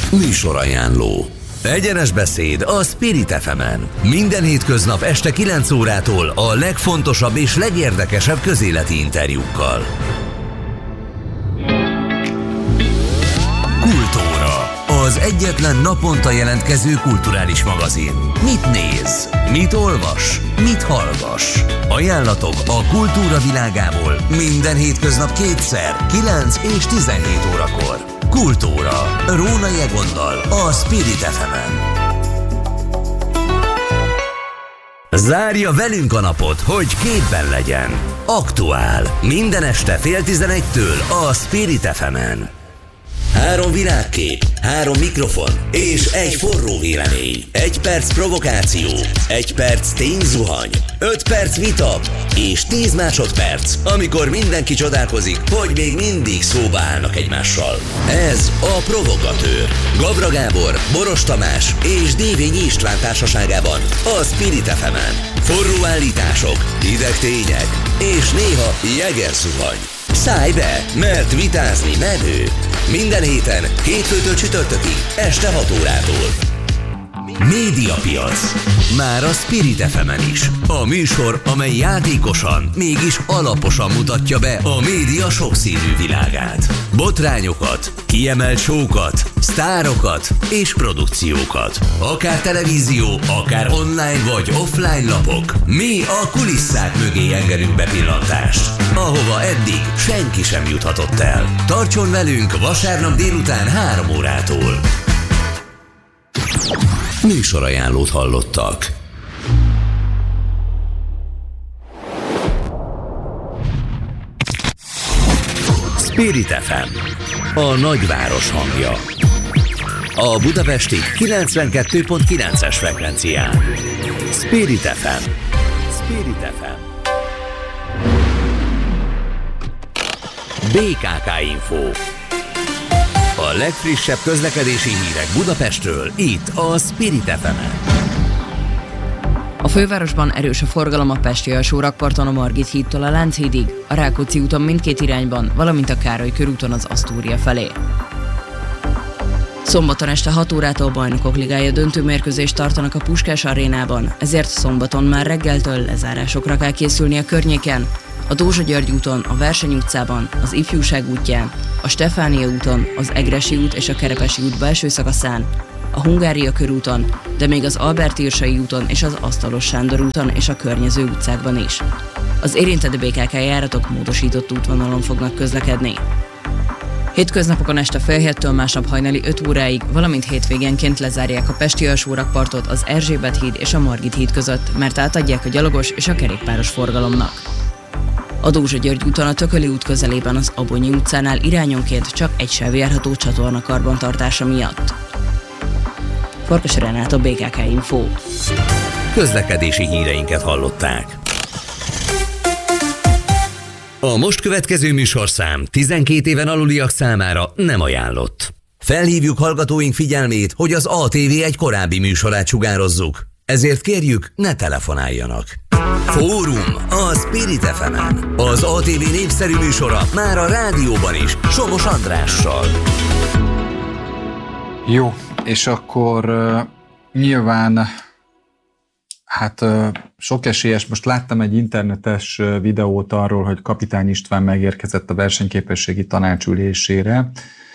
Műsorajánló. Egyenes beszéd a Spirit FM-en. Minden hétköznap este 9 órától a legfontosabb és legérdekesebb közéleti interjúkkal. Kultúra. Az egyetlen naponta jelentkező kulturális magazin. Mit néz? Mit olvas? Mit hallgass? Ajánlatok a kultúra világából minden hétköznap kétszer, 9 és 17 órakor. Kultúra. Rónai Egonnal a Spirit FM-en. Zárja velünk a napot, hogy képben legyen. Aktuál. Minden este 10:30-től a Spirit FM-en. 3 világkép, 3 mikrofon és egy forró vélemény. 1 perc provokáció, 1 perc tényzuhany, 5 perc vita és 10 másodperc, amikor mindenki csodálkozik, hogy még mindig szóba állnak egymással. Ez a Provogatőr. Gabra Gábor, Boros Tamás és Dévényi István társaságában a Spirit FM-en. Forró állítások, hideg tények és néha jegerzuhany. Szállj be, mert vitázni menő. Minden héten, hétfőtől csütörtökig, este 6 órától. Médiapiac. Már a Spirit FM-en is. A műsor, amely játékosan, mégis alaposan mutatja be a média sokszínű világát. Botrányokat, kiemelt show-kat, sztárokat és produkciókat. Akár televízió, akár online vagy offline lapok. Mi a kulisszák mögé engedünk bepillantást, ahova eddig senki sem juthatott el. Tartson velünk vasárnap délután 3 órától. Műsorajánlót hallottak. Spirit FM, a nagyváros hangja. A budapesti 92.9-es frekvencián. Spirit FM. Spirit FM. BKK Info. A legfrissebb közlekedési hírek Budapestről, itt a Spirit FM-en. A fővárosban erős a forgalom a pesti alsórakparton a Margit hídtól a Lánchídig, a Rákóczi úton mindkét irányban, valamint a Károly körúton az Asztúria felé. Szombaton este 6 órától Bajnokok Ligája döntőmérkőzést tartanak a Puskás arénában, ezért szombaton már reggeltől lezárásokra kell készülni a környéken, a Dózsa György úton, a Verseny utcában, az Ifjúság útján, a Stefánia úton, az Egressy út és a Kerepesi út belső szakaszán, a Hungária körúton, de még az Albert Irsai úton és az Asztalos Sándor úton és a környező utcákban is. Az érintett BKK járatok módosított útvonalon fognak közlekedni. Hétköznapokon este fél 7-től másnap hajnali 5 óráig, valamint hétvégenként lezárják a pesti alsórakpartot az Erzsébet híd és a Margit híd között, mert átadják a gyalogos és a kerékpáros forgalomnak. A Dózsa György úton a Tököli út közelében az Abonyi utcánál irányonként csak egy sáv járható csatorna karbantartása miatt. Farkas Renát, a BKK Info. Közlekedési híreinket hallották. A most következő műsorszám 12 éven aluliak számára nem ajánlott. Felhívjuk hallgatóink figyelmét, hogy az ATV egy korábbi műsorát sugározzuk. Ezért kérjük, ne telefonáljanak. Fórum a Spirit FM-en. Az ATV népszerű műsora már a rádióban is, Somos Andrással. Jó, és akkor nyilván sok esélyes, most láttam egy internetes videót arról, hogy Kapitány István megérkezett a versenyképességi tanács ülésére.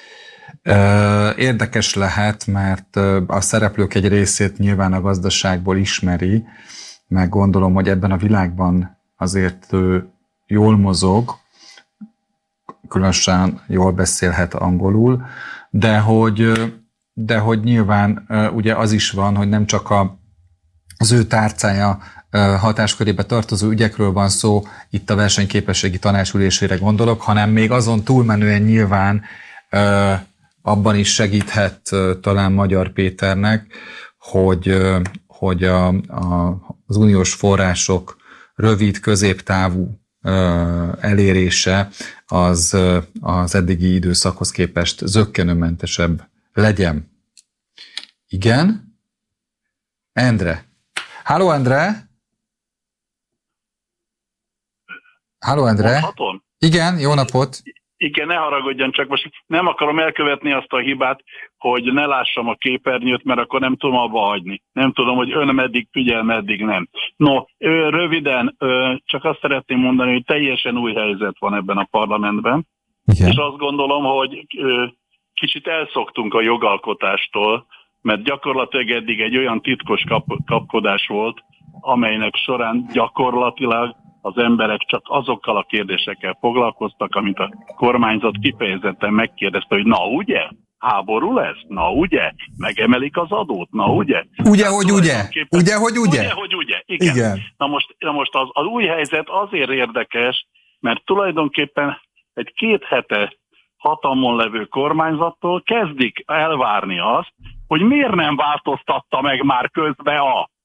Érdekes lehet, mert a szereplők egy részét nyilván a gazdaságból ismeri, meg gondolom, hogy ebben a világban azért ő jól mozog, különösen jól beszélhet angolul, de hogy nyilván ugye az is van, hogy nem csak az ő tárcája hatáskörébe tartozó ügyekről van szó, itt a versenyképességi tanácsülésére gondolok, hanem még azon túlmenően nyilván abban is segíthet talán Magyar Péternek, hogy az uniós források rövid, középtávú elérése az eddigi időszakhoz képest zökkenőmentesebb legyen. Igen? Endre. Halló, Endre? Halló, Endre? Mondhatom? Igen, jó napot. Igen, ne haragudjon, csak most nem akarom elkövetni azt a hibát, hogy ne lássam a képernyőt, mert akkor nem tudom abba hagyni. Nem tudom, hogy ön meddig figyel, meddig nem. No, röviden, csak azt szeretném mondani, hogy teljesen új helyzet van ebben a parlamentben, igen. És azt gondolom, hogy kicsit elszoktunk a jogalkotástól, mert gyakorlatilag eddig egy olyan titkos kapkodás volt, amelynek során gyakorlatilag az emberek csak azokkal a kérdésekkel foglalkoztak, amit a kormányzat kifejezetten megkérdezte, hogy na ugye? Háború lesz? Na ugye? Megemelik az adót? Na ugye? Ugye, hogy ugye? Ugye, hogy ugye? Ugye, hogy ugye? Igen. Igen. Na most az új helyzet azért érdekes, mert tulajdonképpen egy 2 hete hatalmon levő kormányzattól kezdik elvárni azt, hogy miért nem változtatta meg már közbe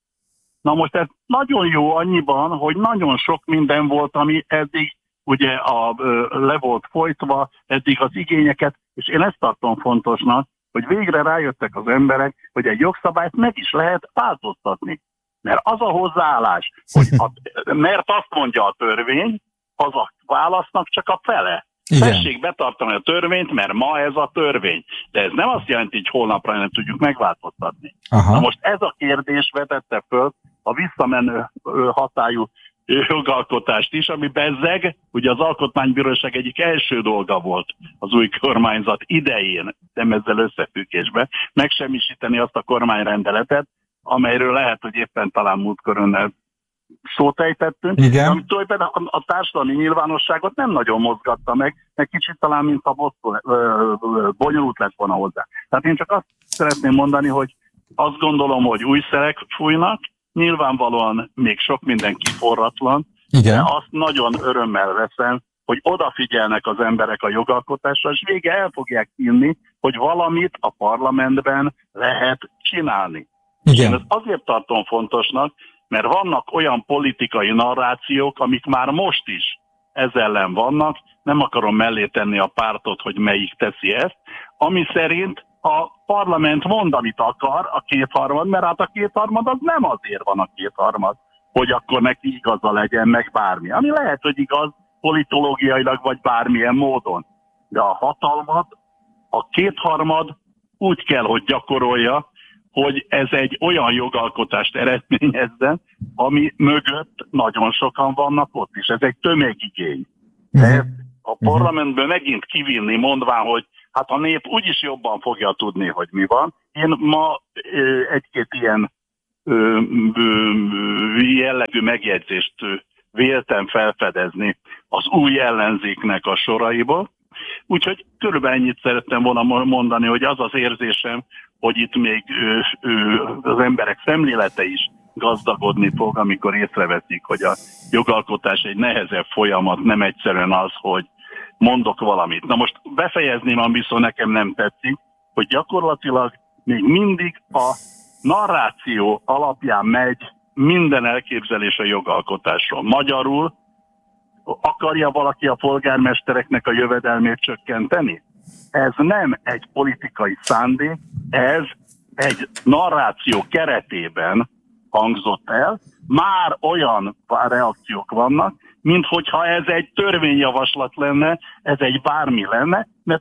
Na most ez nagyon jó annyiban, hogy nagyon sok minden volt, ami eddig ugye le volt folytva, eddig az igényeket, és én ezt tartom fontosnak, hogy végre rájöttek az emberek, hogy egy jogszabályt meg is lehet változtatni. Mert az a hozzáállás, hogy mert azt mondja a törvény, az a válasznak csak a fele. Tessék betartani a törvényt, mert ma ez a törvény. De ez nem azt jelenti, hogy holnapra nem tudjuk megváltoztatni. Aha. Na most ez a kérdés vetette föl a visszamenő hatályú jogalkotást is, ami bezzeg, ugye az Alkotmánybíróság egyik első dolga volt az új kormányzat idején, nem ezzel összefüggésben, megsemmisíteni azt a kormányrendeletet, amelyről lehet, hogy éppen talán múltkor önnel szót ejtettünk, amit tulajdonképpen a társadalmi nyilvánosságot nem nagyon mozgatta meg kicsit talán, mint a bonyolult lett volna hozzá. Tehát én csak azt szeretném mondani, hogy azt gondolom, hogy új szelek fújnak, nyilvánvalóan még sok minden kiforratlan, de azt nagyon örömmel veszem, hogy odafigyelnek az emberek a jogalkotásra, és végre el fogják hinni, hogy valamit a parlamentben lehet csinálni. Igen. Én ezt azért tartom fontosnak, mert vannak olyan politikai narrációk, amik már most is ez ellen vannak, nem akarom mellé tenni a pártot, hogy melyik teszi ezt, ami szerint a parlament mond, amit akar, a 2/3, mert hát a 2/3 az nem azért van a 2/3, hogy akkor neki igaza legyen, meg bármi. Ami lehet, hogy igaz politológiailag, vagy bármilyen módon. De a hatalmat a 2/3 úgy kell, hogy gyakorolja, hogy ez egy olyan jogalkotást eredményezzen, ami mögött nagyon sokan vannak ott is. Ez egy tömegigény. De a parlamentből megint kivinni, mondván, hogy hát a nép úgyis jobban fogja tudni, hogy mi van. Én ma egy-két ilyen jellegű megjegyzést véltem felfedezni az új ellenzéknek a soraiból. Úgyhogy körülbelül ennyit szerettem volna mondani, hogy az az érzésem, hogy itt még az emberek szemlélete is gazdagodni fog, amikor észreveszik, hogy a jogalkotás egy nehezebb folyamat, nem egyszerűen az, hogy mondok valamit. Na most befejezném, ami viszont nekem nem tetszik, hogy gyakorlatilag még mindig a narráció alapján megy minden elképzelés a jogalkotásról. Magyarul akarja valaki a polgármestereknek a jövedelmét csökkenteni? Ez nem egy politikai szándék, ez egy narráció keretében hangzott el. Már olyan reakciók vannak, mint hogyha ez egy törvényjavaslat lenne, ez egy bármi lenne, de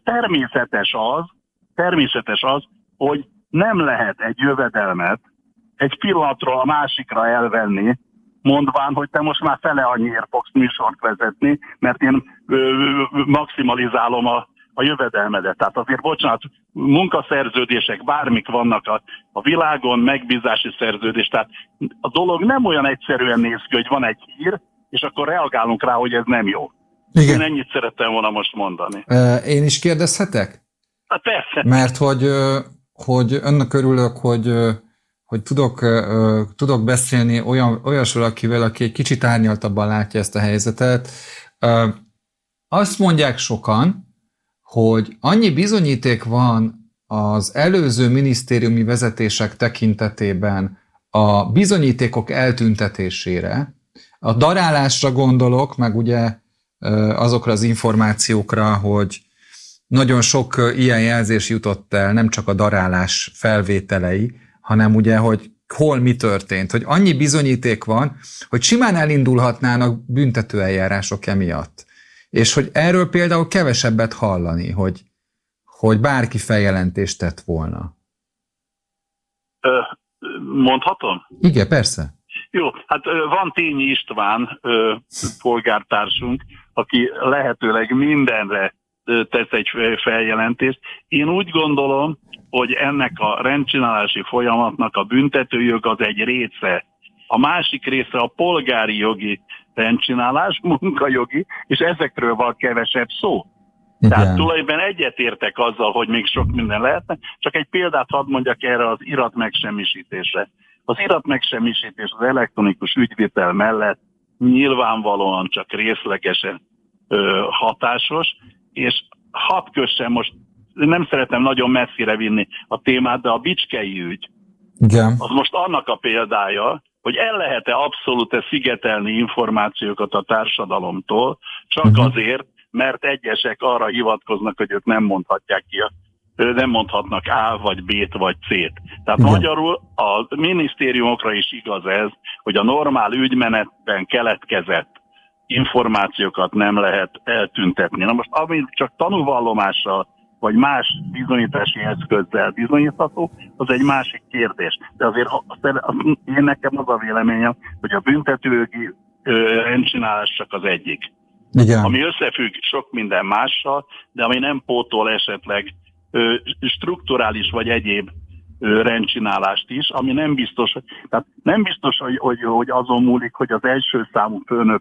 természetes az, hogy nem lehet egy jövedelmet egy pillanatról a másikra elvenni, mondván, hogy te most már fele annyiért fogsz műsort vezetni, mert én maximalizálom a jövedelmedet. Tehát azért, bocsánat, munkaszerződések, bármik vannak a világon, megbízási szerződés, tehát a dolog nem olyan egyszerűen néz ki, hogy van egy hír, és akkor reagálunk rá, hogy ez nem jó. Igen. Én ennyit szerettem volna most mondani. Én is kérdezhetek? Hát persze. Mert hogy önnek örülök, hogy tudok beszélni olyasról, akivel, aki egy kicsit árnyaltabban látja ezt a helyzetet. Azt mondják sokan, hogy annyi bizonyíték van az előző minisztériumi vezetések tekintetében a bizonyítékok eltüntetésére, a darálásra gondolok, meg ugye azokra az információkra, hogy nagyon sok ilyen jelzés jutott el, nem csak a darálás felvételei, hanem ugye, hogy hol mi történt, hogy annyi bizonyíték van, hogy simán elindulhatnának büntetőeljárások emiatt. És hogy erről például kevesebbet hallani, hogy bárki feljelentést tett volna. Mondhatom? Igen, persze. Jó, hát van Tényi István polgártársunk, aki lehetőleg mindenre tesz egy feljelentést. Én úgy gondolom, hogy ennek a rendcsinálási folyamatnak a büntetőjog az egy része. A másik része a polgári jogi rendcsinálás, munkajogi, és ezekről van kevesebb szó. Igen. Tehát tulajdonképpen egyetértek azzal, hogy még sok minden lehetne, csak egy példát hadd mondjak erre az iratmegsemmisítésre. Az iratmegsemmisítés az elektronikus ügyvitel mellett nyilvánvalóan csak részlegesen hatásos, és hadd kössem, most nem szeretem nagyon messzire vinni a témát, de a Bicskei ügy, igen, az most annak a példája, hogy el lehet-e abszolút szigetelni információkat a társadalomtól, csak azért, mert egyesek arra hivatkoznak, hogy ők nem mondhatják ki, nem mondhatnak A, vagy B-t, vagy C-t. Tehát igen, magyarul a minisztériumokra is igaz ez, hogy a normál ügymenetben keletkezett információkat nem lehet eltüntetni. Na most, ami csak tanúvallomással, vagy más bizonyítási eszközzel bizonyítható, az egy másik kérdés. De azért én nekem az a véleményem, hogy a büntetőjogi rendcsinálás csak az egyik. Igen. Ami összefügg sok minden mással, de ami nem pótol esetleg strukturális vagy egyéb rendcsinálást is, ami nem biztos, tehát nem biztos, hogy azon múlik, hogy az első számú főnök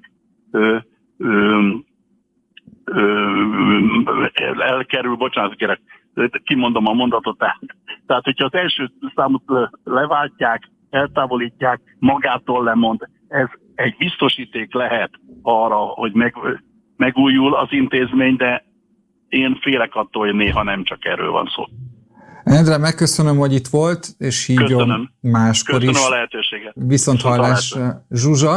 elkerül, bocsánat, kérek, kimondom a mondatot, tehát hogyha az első számot leváltják, eltávolítják, magától lemond, ez egy biztosíték lehet arra, hogy megújul az intézmény, de én félek attól, hogy néha nem csak erről van szó. Endre, megköszönöm, hogy itt volt, és hívjon máskor is. Köszönöm a lehetőséget. Viszont hallás. Zsuzsa?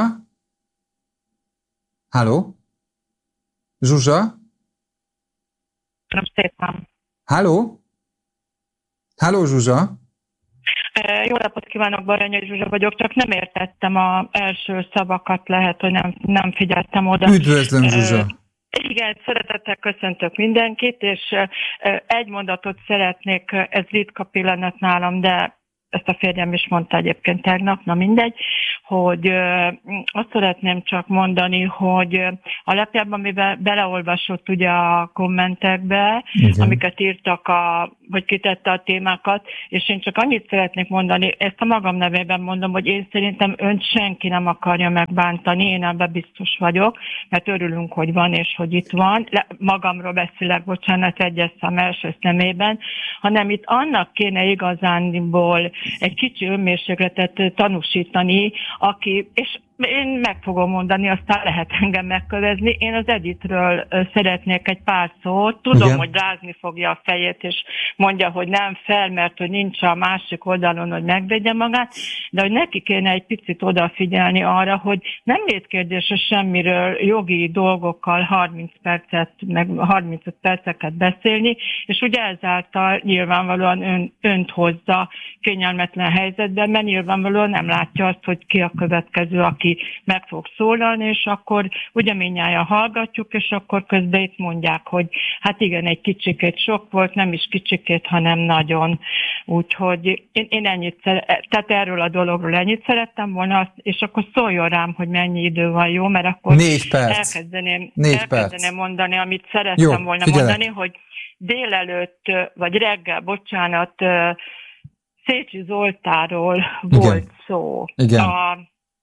Halló? Zsuzsa? Köszönöm szépen. Halló? Halló, Zsuzsa? Jó napot kívánok, Baranyai Zsuzsa vagyok, csak nem értettem az első szavakat, lehet, hogy nem figyeltem oda. Üdvözlöm, Zsuzsa! Igen, szeretettel köszöntök mindenkit, és egy mondatot szeretnék, ez ritka pillanat nálam, de ezt a férjem is mondta egyébként tegnap, na mindegy, hogy azt szeretném csak mondani, hogy a lapjában, amiben beleolvasott ugye a kommentekbe, igen, amiket írtak, hogy kitette a témákat, és én csak annyit szeretnék mondani, ezt a magam nevében mondom, hogy én szerintem önt senki nem akarja megbántani, én ebben biztos vagyok, mert örülünk, hogy van és hogy itt van. Magamról beszélek, bocsánat, egyes szám első szemében, hanem itt annak kéne igazánból egy kicsi önmérsékletet tanúsítani, aki, és én meg fogom mondani, aztán lehet engem megkövezni. Én az Editről szeretnék egy pár szót. Tudom, igen, hogy rázni fogja a fejét, és mondja, hogy nem fel, mert hogy nincs a másik oldalon, hogy megvédje magát, de hogy neki kéne egy picit odafigyelni arra, hogy nem létkérdéses semmiről jogi dolgokkal 30 percet, meg 35 perceket beszélni, és ugye ezáltal nyilvánvalóan önt hozza kényelmetlen helyzetben, mert nyilvánvalóan nem látja azt, hogy ki a következő, aki meg fog szólalni, és akkor ugye mindnyájan hallgatjuk, és akkor közben itt mondják, hogy hát igen, egy kicsikét sok volt, nem is kicsikét, hanem nagyon. Úgyhogy én ennyit tehát erről a dologról ennyit szerettem volna, és akkor szóljon rám, hogy mennyi idő van, jó, mert akkor 4 perc. elkezdeném perc. mondani, amit szerettem volna mondani, hogy délelőtt, vagy reggel, bocsánat, Szécsi Zoltánról volt szó. Igen. A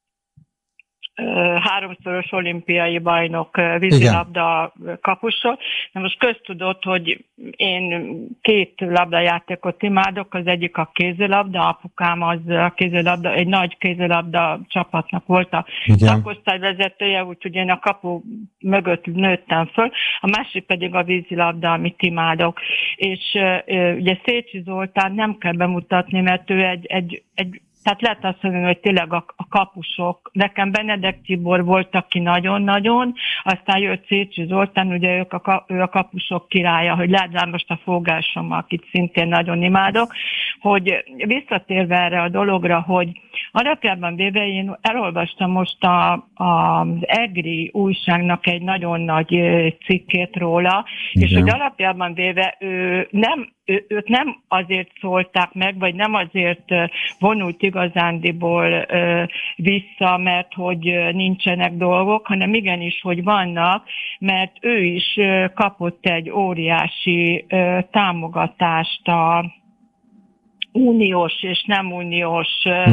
háromszoros olimpiai bajnok vízilabda kapusról. Na most köztudott, hogy én 2 labdajátékot imádok, az egyik a kézilabda, apukám az a kézilabda, egy nagy kézilabda csapatnak volt a szakosztályvezetője, úgyhogy én a kapu mögött nőttem föl, a másik pedig a vízilabda, amit imádok. És ugye Szécsi Zoltán nem kell bemutatni, mert ő egy tehát lehet azt mondani, hogy tényleg a kapusok, nekem Benedek Tibor volt, aki nagyon-nagyon, aztán jött Szécsi Zoltán, ugye ő a kapusok királya, hogy lehet most a Fogásom, akit szintén nagyon imádok, hogy visszatérve erre a dologra, hogy Alapjában véve én elolvastam most az EGRI újságnak egy nagyon nagy cikkét róla, igen. És hogy alapjában véve őt nem azért szólták meg, vagy nem azért vonult igazándiból vissza, mert hogy nincsenek dolgok, hanem igenis, hogy vannak, mert ő is kapott egy óriási támogatást a uniós és nem uniós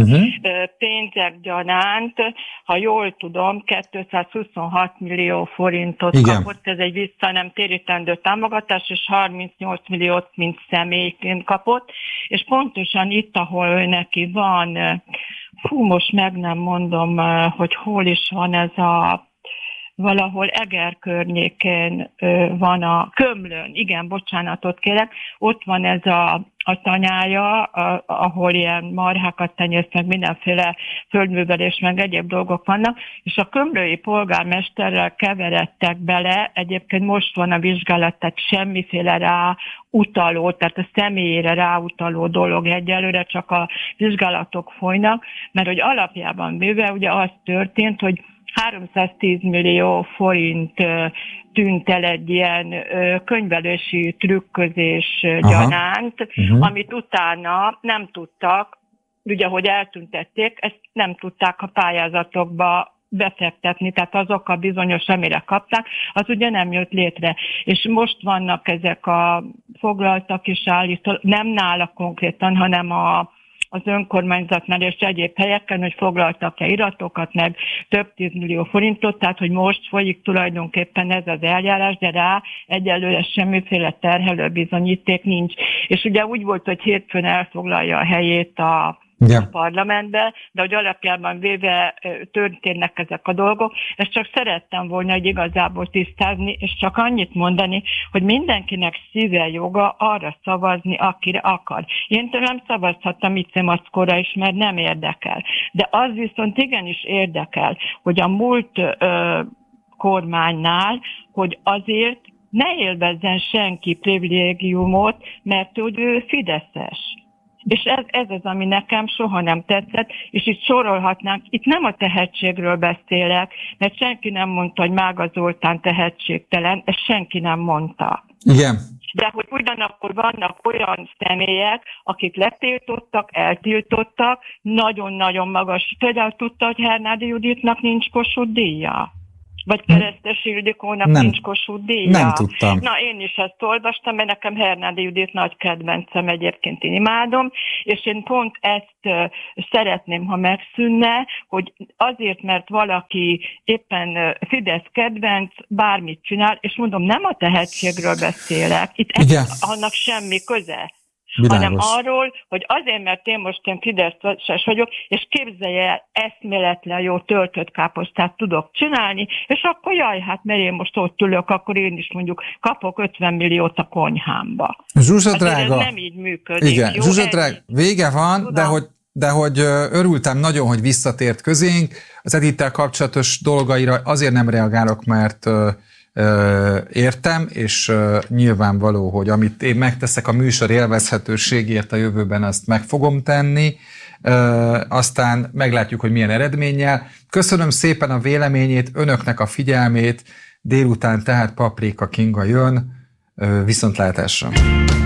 pénzek gyanánt, ha jól tudom, 226 millió forintot igen. kapott, ez egy vissza nem térítendő támogatás, és 38 milliót, mint személyként kapott, és pontosan itt, ahol ő neki van, most meg nem mondom, hogy hol is van ez valahol Eger környékén van a Kömlőn, igen, bocsánatot kérek, ott van ez a tanyája, ahol ilyen marhákat tenyésznek, mindenféle földművelés, meg egyéb dolgok vannak, és a kömlői polgármesterrel keveredtek bele, egyébként most van a vizsgálat, tehát semmiféle ráutaló, tehát a személyére ráutaló dolog egyelőre, csak a vizsgálatok folynak, mert hogy alapjában véve ugye az történt, hogy 310 millió forint tűnt el egy ilyen könyvelési trükközés gyanánt, amit utána nem tudtak, ugye, hogy eltüntették, ezt nem tudták a pályázatokba befektetni, tehát azok a bizonyos, amire kapták, az ugye nem jött létre. És most vannak ezek a foglaltak is állítólag, nem nála konkrétan, hanem az önkormányzatnál és egyéb helyeken, hogy foglaltak-e iratokat, meg több 10 millió forintot, tehát hogy most folyik tulajdonképpen ez az eljárás, de rá egyelőre semmiféle terhelő bizonyíték nincs. És ugye úgy volt, hogy hétfőn elfoglalja a helyét a parlamentbe, de hogy alapjában véve történnek ezek a dolgok. Ezt csak szerettem volna, hogy igazából tisztázni, és csak annyit mondani, hogy mindenkinek szíve joga arra szavazni, akire akar. Én tőlem szavazhattam Icemackóra is, mert nem érdekel. De az viszont igenis érdekel, hogy a múlt kormánynál, hogy azért ne élvezzen senki privilégiumot, mert hogy ő fideszes. És ez az, ami nekem soha nem tetszett, és itt sorolhatnánk, itt nem a tehetségről beszélek, mert senki nem mondta, hogy Mága Zoltán tehetségtelen, ezt senki nem mondta. Igen. De hogy ugyanakkor vannak olyan személyek, akik letiltottak, eltiltottak, nagyon-nagyon magas. Például tudta, hogy Hernádi Juditnak nincs Kossuth díja? Vagy Keresztes Ildikónak nincs Kossuth díja? Nem tudtam. Na, én is ezt olvastam, mert nekem Hernádi Judit nagy kedvencem, egyébként én imádom, és én pont ezt szeretném, ha megszűnne, hogy azért, mert valaki éppen Fidesz kedvenc, bármit csinál, és mondom, nem a tehetségről beszélek, itt annak semmi köze. Világos. Hanem arról, hogy azért, mert én most Fideszes vagyok, és képzelje el, eszméletlen jó töltött káposztát tudok csinálni, és akkor jaj, hát mert én most ott ülök, akkor én is mondjuk kapok 50 milliót a konyhámba. Zsuzsa drága. Ez nem így működik. Igen, jó, Zsuzsa drága, vége van, tudom. De hogy örültem nagyon, hogy visszatért közénk. Az Edittel kapcsolatos dolgaira azért nem reagálok, mert értem, és nyilvánvaló, hogy amit én megteszek a műsor élvezhetőségért a jövőben, azt meg fogom tenni, aztán meglátjuk, hogy milyen eredménnyel. Köszönöm szépen a véleményét, önöknek a figyelmét, délután tehát Paprika Kinga jön, viszontlátásra!